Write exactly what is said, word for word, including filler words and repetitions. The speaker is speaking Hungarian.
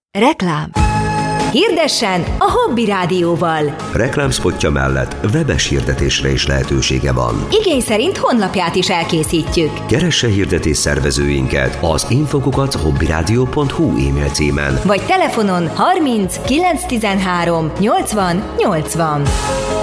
Reklám. Hirdessen a Hobby Rádióval. Reklámszpotja mellett webes hirdetésre is lehetősége van. Igény szerint honlapját is elkészítjük. Keresse hirdetés szervezőinket az infokukat hobbyradio pont hu e-mail címen. Vagy telefonon harminc kilenc tizenhárom nyolcvan nyolcvan.